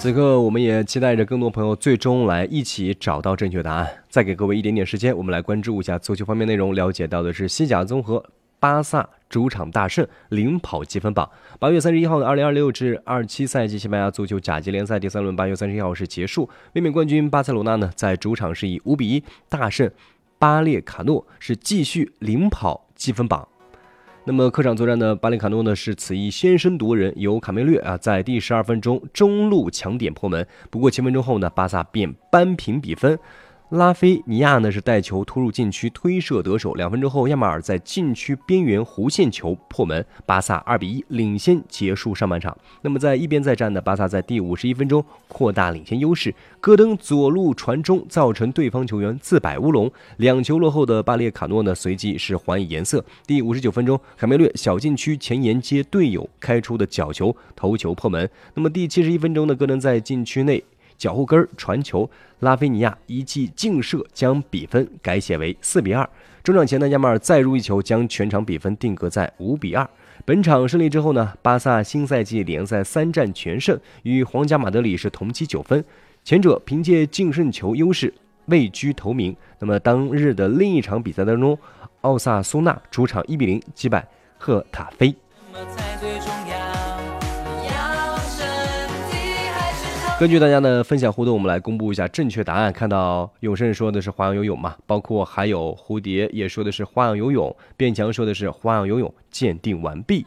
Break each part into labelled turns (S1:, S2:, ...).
S1: 此刻我们也期待着更多朋友最终来一起找到正确答案。再给各位一点点时间，我们来关注一下足球方面内容，了解到的是西甲综合巴萨主场大胜，领跑积分榜。8月31号的2026至27赛季西班牙足球甲级联赛第3轮8月31号是结束，卫冕冠军巴塞罗那呢在主场是以5-1大胜巴列卡诺，是继续领跑积分榜。那么客场作战的巴列卡诺呢是此役先声夺人，由卡梅略在第12分钟中路抢点破门，不过7分钟后呢巴萨便扳平比分。拉菲尼亚呢是带球突入禁区推射得手，2分钟后亚马尔在禁区边缘弧线球破门，巴萨2-1领先结束上半场。那么在一边再战的巴萨在第51分钟扩大领先优势，戈登左路传中造成对方球员自摆乌龙，2球落后的巴列卡诺呢随即是还以颜色。第59分钟卡梅略小禁区前沿接队友开出的角球头球破门。那么第71分钟的戈登在禁区内脚后跟传球，拉菲尼亚一记劲射将比分改写为4-2。中场前的亚马尔再入一球，将全场比分定格在5-2。本场胜利之后呢，巴萨新赛季联赛3战全胜，与皇家马德里是同积9分，前者凭借净胜球优势位居头名。那么当日的另一场比赛当中，奥萨苏纳主场1-0击败赫塔菲。根据大家的分享互动，我们来公布一下正确答案。看到永胜说的是花样游泳嘛，包括还有蝴蝶也说的是花样游泳，变强说的是花样游泳鉴定完毕。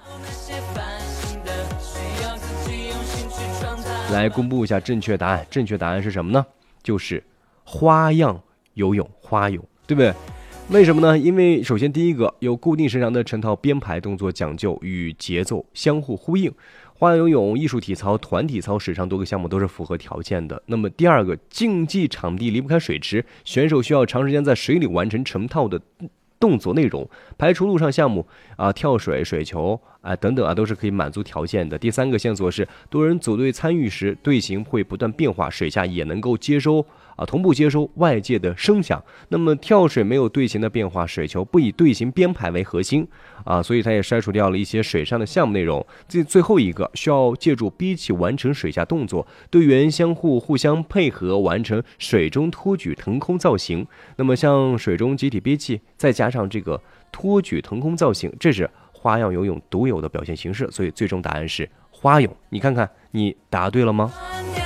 S1: 来公布一下正确答案，正确答案是什么呢？就是花样游泳，花泳，对不对？为什么呢？因为首先第一个有固定时长的成套编排动作讲究与节奏相互呼应，花样游泳、艺术体操、团体操史上多个项目都是符合条件的。那么第二个，竞技场地离不开水池，选手需要长时间在水里完成成套的动作内容，排除陆上项目跳水、水球等等都是可以满足条件的。第三个线索是多人组队参与时，队形会不断变化，水下也能够同步接收外界的声响。那么跳水没有队形的变化，水球不以队形编排为核心所以它也筛除掉了一些水上的项目内容。最后一个需要借助憋气完成水下动作，队员互相配合完成水中托举腾空造型。那么像水中集体憋气，再加上这个托举腾空造型，这是花样游泳独有的表现形式，所以最终答案是花泳。你看看你答对了吗？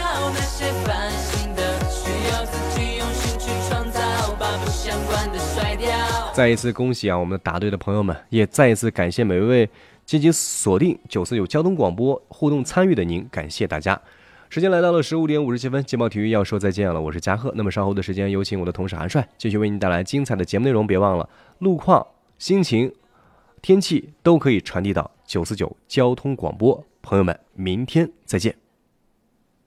S1: 再一次恭喜我们答对的朋友们，也再一次感谢每位积极锁定949交通广播互动参与的您，感谢大家。时间来到了15点57分，劲爆体育要说再见了，我是嘉贺。那么稍后的时间有请我的同事韩帅继续为您带来精彩的节目内容，别忘了路况、心情、天气都可以传递到949交通广播。朋友们，明天再见。